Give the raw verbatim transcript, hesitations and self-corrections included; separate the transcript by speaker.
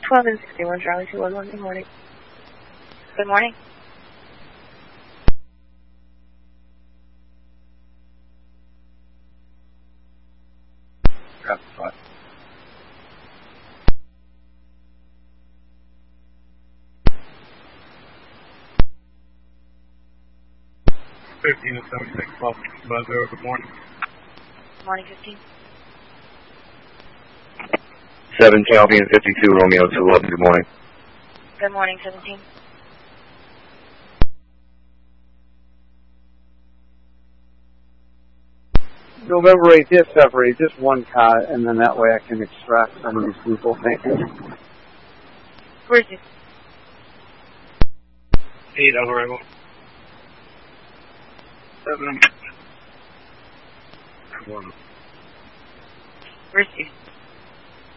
Speaker 1: twelve and sixty-one, Charlie two one one, good morning. Good morning.
Speaker 2: That's fine. fifteen and seventy-six, twelve, zero, good morning.
Speaker 1: Good morning, fifteen.
Speaker 3: seventeen, Alpine fifty-two, Romeo two eleven, good morning.
Speaker 1: Good morning, seventeen.
Speaker 2: November eighth, yes, separate, just one car, and then that way I can extract some of these people. Thank you.
Speaker 1: Where's he?
Speaker 2: Eight, arrival. Seven. One.
Speaker 1: Where's he?